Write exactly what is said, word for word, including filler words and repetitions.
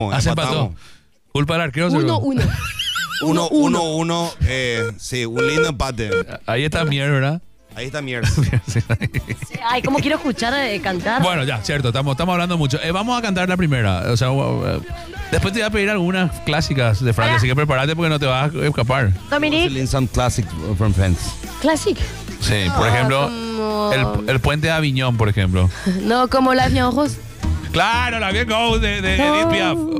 Ah, se empató. Culpa del arquero. Uno, uno. Uno, uno, uno. Eh, sí, un lindo empate. Ahí está Mier, ¿verdad? Ahí está Miers. Ay, cómo quiero escuchar eh, cantar. Bueno, ya, cierto, estamos, estamos hablando mucho. Eh, vamos a cantar la primera. O sea, uh, después te voy a pedir algunas clásicas de Francia, así que prepárate porque no te vas a escapar. Dominique. Some classic from France. Classic. Sí, por Ah, ejemplo, como- el, el puente de Aviñón, por ejemplo. No, como la Viejos. Claro, la bien go de, de Edith Piaf.